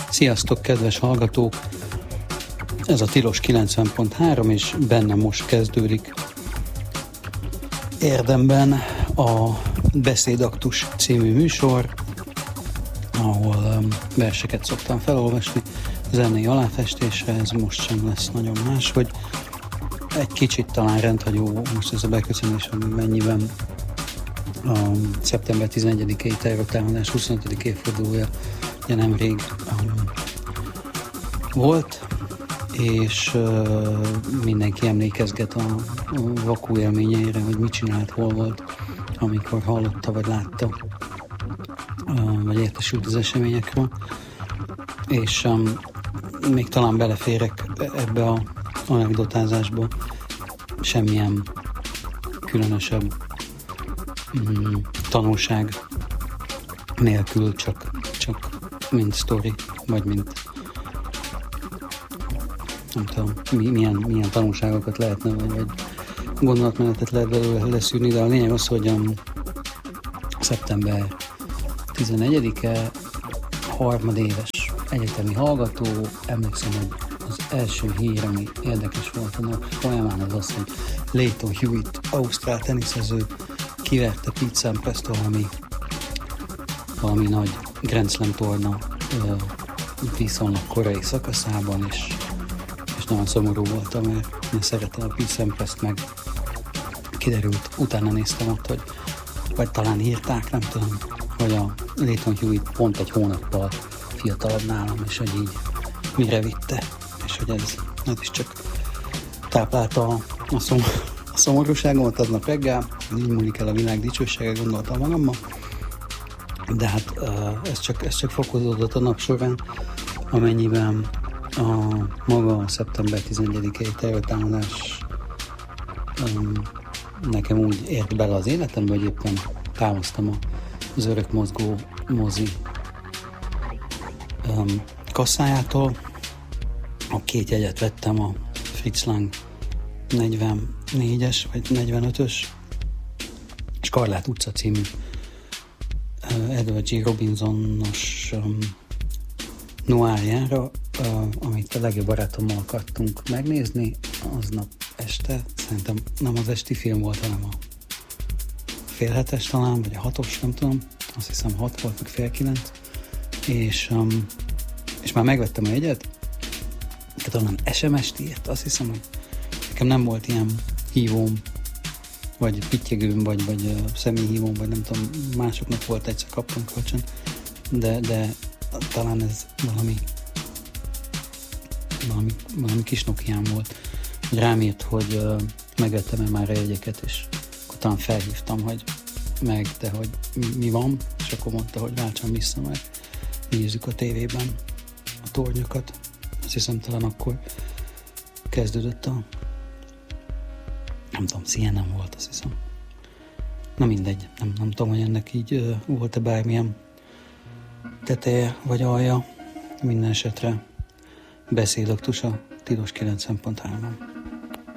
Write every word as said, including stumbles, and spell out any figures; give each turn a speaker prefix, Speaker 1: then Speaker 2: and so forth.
Speaker 1: Sziasztok, kedves hallgatók! Ez a Tilos kilencven pont három, és benne most kezdődik érdemben a Beszédaktus című műsor, ahol um, verseket szoktam felolvasni zenei aláfestésre. Ez most sem lesz nagyon más, hogy egy kicsit talán rendhagyó most ez a beköszönés, mennyiben a szeptember tizenegyedikei terrortámadás huszonötödik évfordulója ugye nemrég um, volt, és uh, mindenki emlékezget a, a vakú élményeire, hogy mit csinált, hol volt, amikor hallotta, vagy látta, uh, vagy értesült az eseményekről. És um, még talán beleférek ebbe a anekdotázásba, semmilyen különösebb mm, tanulság nélkül, csak, csak mint sztori, vagy mint nem tudom, milyen, milyen tanulságokat lehetne, vagy, vagy gondolatmenetet lehet belőle leszűrni, de a lényeg az, hogy a szeptember tizenegyedike harmadéves egyetemi hallgató. Emlékszem, hogy az első hír, ami érdekes volt a nap folyamán, az az, hogy Lleyton Hewitt, ausztrál teniszező kiverte Pete Sampras valami, valami nagy Grand Slam torna viszonylag korai szakaszában, és, és nagyon szomorú voltam, mert én szeretem a Pete Samprast, meg kiderült, utána néztem ott, hogy vagy talán írták, nem tudom, hogy a Lleyton Hewitt pont egy hónappal fiatalabb nálam, és hogy így mire vitte, és hogy ez, ez is csak táplálta a, a, szom, a szomorúságomat aznap reggel, így múlik el a világ dicsősége, gondoltam magammal, de hát ez csak, ez csak fokozódott a nap során, amennyiben a maga a szeptember tizenegyedikei terrortámadás um, nekem úgy ért bele az életembe, hogy éppen távoztam az Örök Mozgó mozi um, kasszájától. A két jegyet vettem, a Fritz Lang negyvennégyes vagy negyvenötös Scarlett utca című uh, Edward G. Robinsonos um, noárjára, uh, amit a legjobb barátommal akartunk megnézni aznap este. Szerintem nem az esti film volt, hanem a fél hetes talán, vagy a hatos, nem tudom. Azt hiszem hat volt, meg fél kilenc. És, um, és már megvettem a jegyet, tehát onnan es em es-t írt. Azt hiszem, hogy nekem nem volt ilyen hívóm, vagy pittyegőm, vagy, vagy uh, személyhívóm, vagy nem tudom, másoknak volt, egyszer kaptam kölcsön, de, de talán ez valami valami, valami kis Nokiám volt, hogy rám írt, hogy uh, megvettem-e már a jegyeket, és akkor talán felhívtam, hogy meg, de hogy mi van, és akkor mondta, hogy váltsam vissza, mert nézzük a tévében a tornyokat. Azt hiszem, talán akkor kezdődött a nem tudom, C N N volt, azt hiszem. Na mindegy, nem, nem tudom, hogy ennek így uh, volt-e bármilyen teteje vagy alja. Minden esetre Beszédaktus a Tilos kilencven pont három.